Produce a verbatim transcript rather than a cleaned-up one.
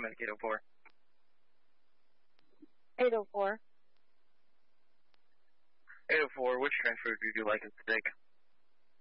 Medic eight oh four. eight oh four. eight oh four, which transfer would you like us to take?